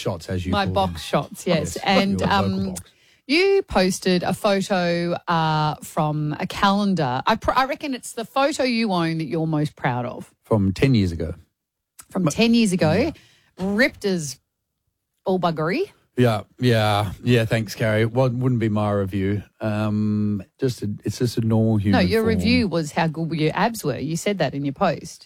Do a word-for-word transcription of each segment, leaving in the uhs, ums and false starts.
shots, as you My call box them. shots, yes. Yes, and your vocal um, box. you posted a photo uh, from a calendar. I, pr- I reckon it's the photo you own that you're most proud of. From ten years ago. From ten years ago, yeah. Ripped as all buggery. Yeah, yeah, yeah. Thanks, Carrie. Well, it wouldn't be my review. Um, just a, it's just a normal human. No, your form. review was how good your abs were. You said that in your post.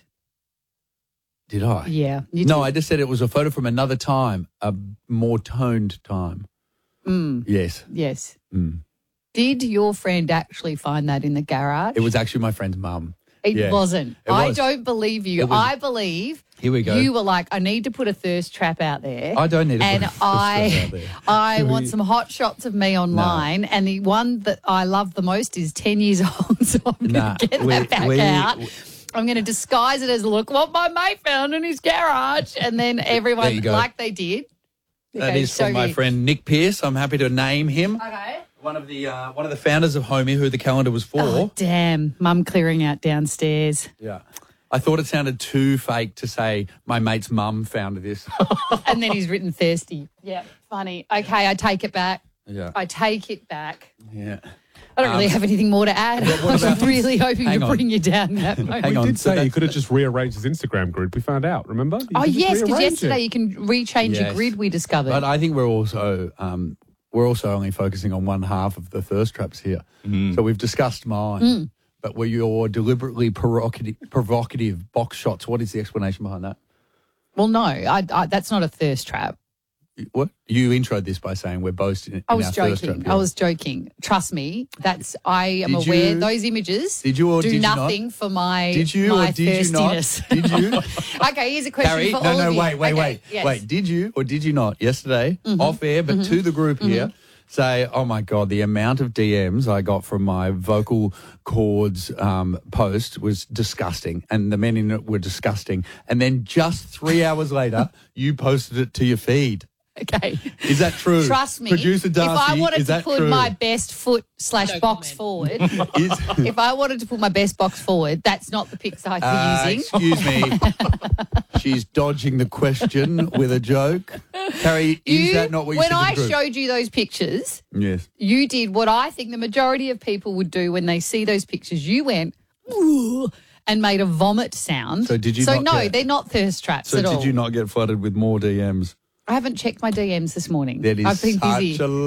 Did I? Yeah. You no, did. I just said it was a photo from another time, a more toned time. Mm. Yes. Yes. Mm. Did your friend actually find that in the garage? It was actually my friend's mum. It yeah. wasn't. It I was. don't believe you. It was. I believe Here we go. you were like, I need to put a thirst trap out there. I don't need to and put a thirst I, trap out there. I want some hot shots of me online. No. And the one that I love the most is ten years old. So I'm going to nah, get we, that back we, out. We, I'm going to disguise it as, look what my mate found in his garage. And then everyone, like they did. That okay, is from so my you. friend Nick Pearce. I'm happy to name him. Okay. One of the uh, one of the founders of Homey, who the calendar was for. Oh, damn. Mum clearing out downstairs. Yeah. I thought it sounded too fake to say my mate's mum found this. And then he's written thirsty. Yeah, funny. Okay, I take it back. Yeah. I take it back. Yeah. I don't really Um, have anything more to add. I was really hoping Hang to on. bring you down that moment. Hang we on. did so say he that's- could have just rearranged his Instagram grid. We found out, remember? You Oh, could just yes, because rearrange yesterday it. you can rechange your Yes. grid, we discovered. But I think we're also um, we're also only focusing on one half of the thirst traps here. Mm. So we've discussed mine. Mm. But were your deliberately provocative, provocative box shots? What is the explanation behind that? Well, no, I, I, that's not a thirst trap. What you introed this by saying we're boasting. In I was our thirst joking. trap, yeah. I was joking. Trust me, that's I am Did aware you- those images Did you or do did you not? nothing for my Did you my or did you not? thirstiness. Did you? Okay, here's a question Carrie, for no, all no, of you. wait, wait, Okay, wait, yes. wait. Did you or did you not yesterday, Mm-hmm. off air, but to the group here, say, oh my God, the amount of D Ms I got from my vocal cords um, post was disgusting, and the men in it were disgusting. And then just three hours later, you posted it to your feed. Okay. Is that true? Trust me. Producer Darcy, if I wanted is to that put true? my best foot slash box forward, Is, if I wanted to put my best box forward, that's not the pics I'd be uh, using. excuse me. She's dodging the question with a joke. Carrie, is You- that not what you when said to the I group? showed you those pictures, Yes. you did what I think the majority of people would do when they see those pictures. You went, "Ooh," and made a vomit sound. So did you So not no, get- they're not thirst traps So at did all. you not get flooded with more D Ms? I haven't checked my D Ms this morning. That is I've been such busy. a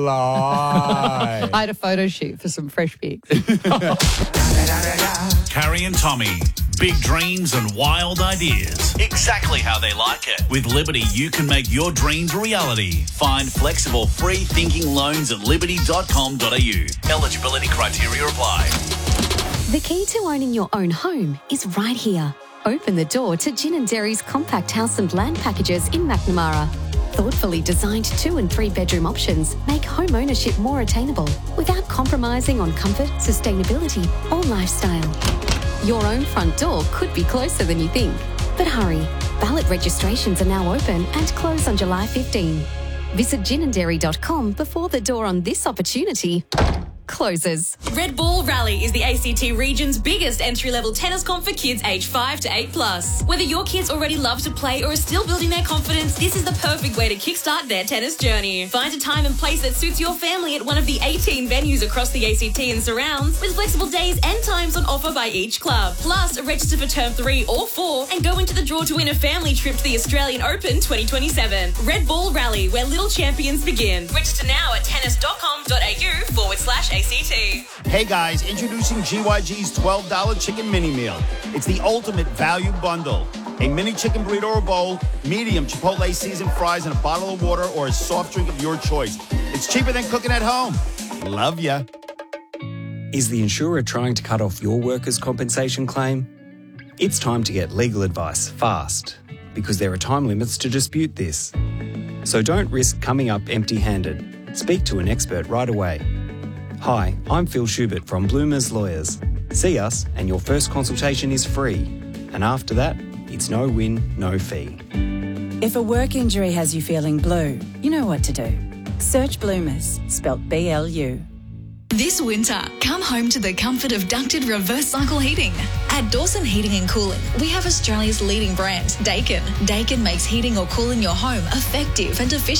lie. I had a photo shoot for some fresh pics. Carrie and Tommy. Big dreams and wild ideas. Exactly how they like it. With Liberty, you can make your dreams a reality. Find flexible, free thinking loans at liberty dot com dot a u. Eligibility criteria apply. The key to owning your own home is right here. Open the door to Gin and Dairy's compact house and land packages in McNamara. Thoughtfully designed two and three bedroom options make home ownership more attainable without compromising on comfort, sustainability or lifestyle. Your own front door could be closer than you think. But hurry, ballot registrations are now open and close on July fifteenth. Visit gin and dairy dot com before the door on this opportunity closes. Red Ball Rally is the A C T region's biggest entry-level tennis comp for kids aged five to eight plus. Whether your kids already love to play or are still building their confidence, this is the perfect way to kickstart their tennis journey. Find a time and place that suits your family at one of the eighteen venues across the A C T and surrounds, with flexible days and times on offer by each club. Plus, register for term three or four and go into the draw to win a family trip to the Australian Open twenty twenty-seven. Red Ball Rally, where little champions begin. Register now at tennis dot com dot a u forward slash A C T. Hey guys, introducing G Y G's twelve dollar chicken mini meal. It's the ultimate value bundle. A mini chicken burrito or bowl, medium Chipotle seasoned fries, and a bottle of water or a soft drink of your choice. It's cheaper than cooking at home. Love ya. Is the insurer trying to cut off your workers' compensation claim? It's time to get legal advice fast, because there are time limits to dispute this. So don't risk coming up empty-handed. Speak to an expert right away. Hi, I'm Phil Schubert from Bloomers Lawyers. See us and your first consultation is free. And after that, it's no win, no fee. If a work injury has you feeling blue, you know what to do. Search Bloomers, spelt B L U. This winter, come home to the comfort of ducted reverse cycle heating. At Dawson Heating and Cooling, we have Australia's leading brand, Daikin. Daikin makes heating or cooling your home effective and efficient.